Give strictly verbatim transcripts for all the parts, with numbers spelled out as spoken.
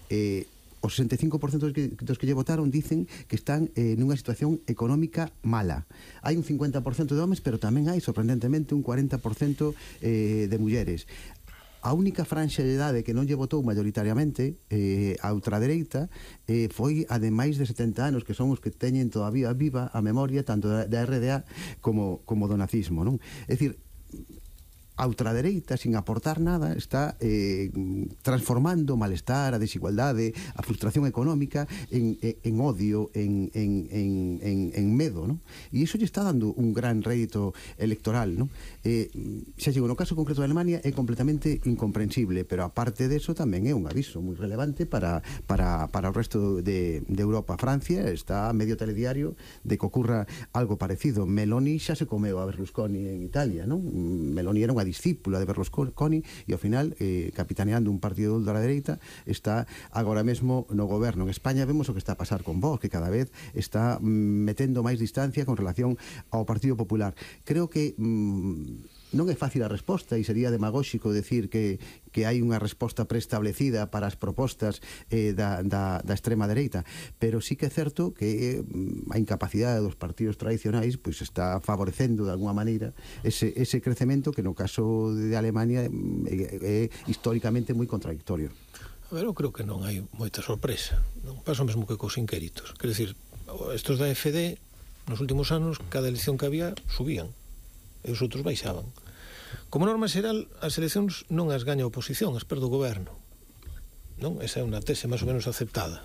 eh, o sesenta e cinco por ciento dos que, dos que lle votaron dicen que están eh, nunha situación económica mala. Hai un cincuenta por ciento de homes, pero tamén hai, sorprendentemente, un cuarenta por ciento eh, de mulleres. A única franxa de idade que non lle votou mayoritariamente eh, a ultradereita eh, foi a de máis de setenta anos, que son os que teñen todavía viva a memoria tanto da, da R D A como, como do nazismo, non? É dicir, a ultradereita, sin aportar nada, está eh, transformando o malestar, a desigualdade, a frustración económica en, en, en odio, en, en, en, en, en medo, ¿no? E iso lle está dando un gran rédito electoral, ¿no? Eh, xa digo, no caso concreto de Alemania é completamente incomprensible, pero aparte de eso tamén é un aviso moi relevante para, para, para o resto de, de Europa. Francia está a medio telediario de que ocurra algo parecido. Meloni xa se comeu a Berlusconi en Italia, ¿no? Meloni era unha discípula de Berlusconi e ao final, eh, capitaneando un partido de ultradereita, está agora mesmo no goberno. En España vemos o que está a pasar con Vox, que cada vez está mm, metendo máis distancia con relación ao Partido Popular. Creo que mm, non é fácil a resposta e sería demagóxico decir que, que hai unha resposta preestablecida para as propostas eh, da, da, da extrema dereita, pero sí que é certo que eh, a incapacidade dos partidos tradicionais pois está favorecendo de alguma maneira ese, ese crecemento que no caso de Alemania é, é históricamente moi contradictorio. A ver, eu creo que non hai moita sorpresa, non pasa o mesmo que cos inquéritos, quer dizer, estos da F D nos últimos anos cada elección que había subían e os outros baixaban. Como norma xeral, as eleccións non as gaña a oposición, as perde o goberno, non? Esa é unha tese máis ou menos aceptada.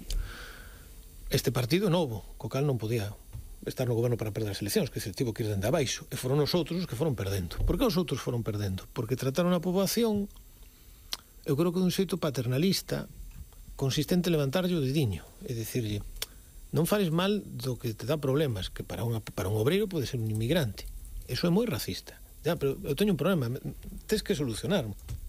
Este partido novo, co cal non podía estar no goberno para perder as eleccións, que se tivo que ir dende abaixo, e foron os outros os que foron perdendo. Por que os outros foron perdendo? Porque trataron a poboación, eu creo que dun xeito paternalista, consistente en levantarlle o dediño, e dicirlle, non fales mal do que te dá problemas, que para, unha, para un obreiro pode ser un inmigrante. Eso é moi racista. Ya, pero eu teño un problema, tes que solucionar.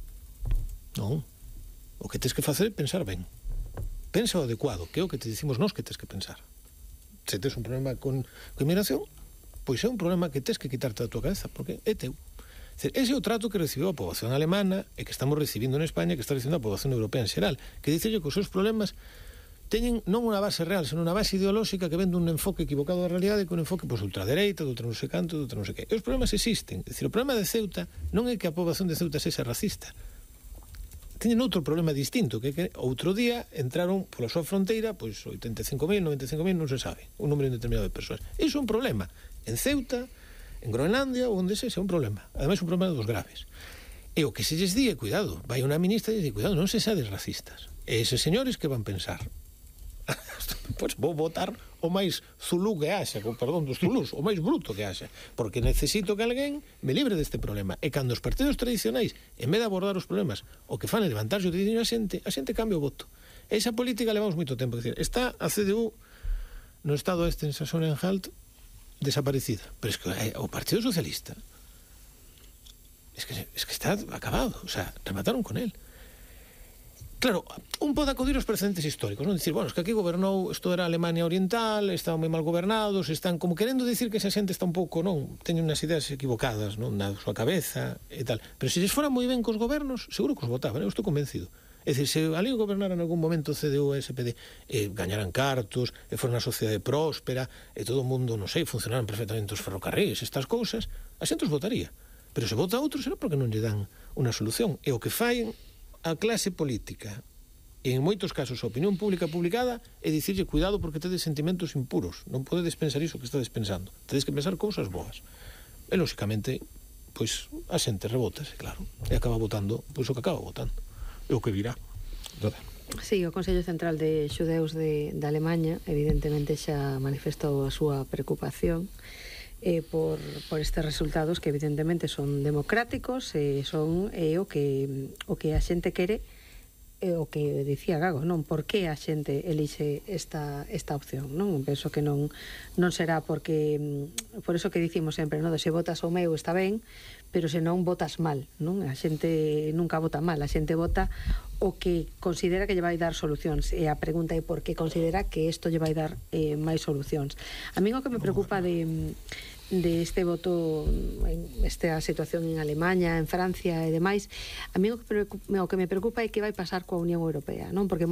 Non. O que tes que facer é pensar ben. Pensa o adecuado, que é o que te dicimos nós que tes que pensar. Se tes un problema con, con inmigración, pois é un problema que tes que quitarte da tua cabeza, porque é teu. Ese é o trato que recibiu a poboación alemana e que estamos recibindo en España, que está recibindo a poboación europea en xeral, que dice que os seus problemas teñen non unha base real, senón unha base ideolóxica que ven dun enfoque equivocado da realidade con un enfoque pois, ultradereita, de outra non sei canto, de outra non sei que. E os problemas existen. É dicir, o problema de Ceuta non é que a poboación de Ceuta sexa racista. Teñen outro problema distinto, que é que outro día entraron pola súa fronteira, pois oitenta e cinco mil, noventa e cinco mil, non se sabe, un número indeterminado de persoas. Iso é un problema. En Ceuta, en Groenlandia, ou onde sexa, é un problema. Ademais, un problema dos graves. E o que se lles di é, cuidado, vai unha ministra e dice, cuidado, non se sades racistas. E eses señores que van pensar? Pois vou votar o máis zulú que haxa, con perdón dos zulús, o máis bruto que haxa, porque necesito que alguén me libre deste problema. E cando os partidos tradicionais, en vez de abordar os problemas, o que fan é levantarse o dediño a xente, a xente cambia o voto. E esa política levamos moito tempo. Decir, está a C D U no estado este en Saxony-Anhalt desaparecida, pero es que eh, o Partido Socialista es que, es que está acabado, o sea, remataron con él. Claro, un pode acudir aos precedentes históricos, non dicir, bueno, es que aquí gobernou, isto era Alemania Oriental, estaban moi mal gobernados, están como querendo dicir que esa xente está un pouco, non, teñen unhas ideas equivocadas, non, na súa cabeza e tal. Pero se lles fora moi ben cos gobernos, seguro que os votaban, eu estou convencido. É dicir, se ali gobernara en algún momento C D U e S P D, eh, gañaran cartos, e fora unha sociedade próspera, e todo o mundo, non sei, funcionaran perfectamente os ferrocarrís, estas cousas, a xente os votaría. Pero se vota a outros será porque non lle dan unha solución. E o que fai a clase política e en moitos casos a opinión pública publicada é dicirlle cuidado porque tedes sentimentos impuros, non podedes pensar iso que estades pensando, tedes que pensar cousas boas. E lóxicamente pois a xente rebótase, claro, e acaba votando pois o que acaba votando, e o que virá. Toda. Sí, o Consello Central de Xudeus de, de Alemanha evidentemente xa manifestou a súa preocupación eh, por, por estes resultados que evidentemente son democráticos e eh, son eh, o que o que a xente quere e eh, o que dicía Gago, non? Por que a xente elixe esta, esta opción, non? Penso que non non será porque por eso que dicimos sempre, non? Se votas o meu está ben, pero se non votas mal, non? A xente nunca vota mal, a xente vota o que considera que lle vai dar solucións, e a pregunta é por que considera que isto lle vai dar eh, máis solucións. A mí o que me preocupa de de este voto, esta situación en Alemanha, en Francia e demais, a mí o que, o que me preocupa é que vai pasar coa Unión Europea, non? Porque